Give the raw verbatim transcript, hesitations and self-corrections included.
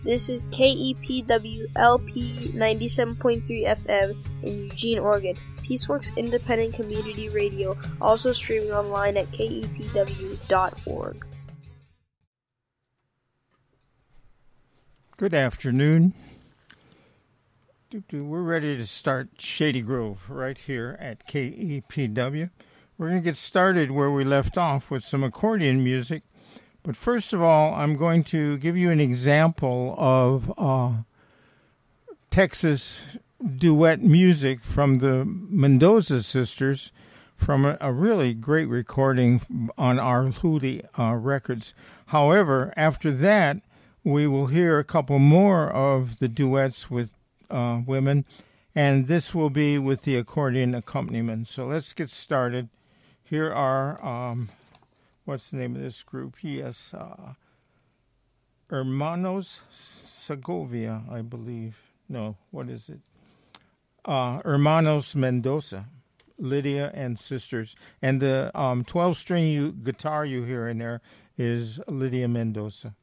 This is K E P W L P ninety-seven point three F M in Eugene, Oregon. Peaceworks Independent Community Radio, also streaming online at K E P W dot org. Good afternoon. We're ready to start Shady Grove right here at K E P W. We're going to get started where we left off with some accordion music. But first of all, I'm going to give you an example of uh, Texas duet music from the Mendoza sisters from a, a really great recording on our Hootie uh, records. However, after that, we will hear a couple more of the duets with uh, women, and this will be with the accordion accompaniment. So let's get started. Here are... Um, What's the name of this group? Yes, uh, Hermanos Segovia, I believe. No, what is it? Uh, Hermanos Mendoza, Lydia and sisters. And the um, twelve-string you, guitar you hear in there is Lydia Mendoza.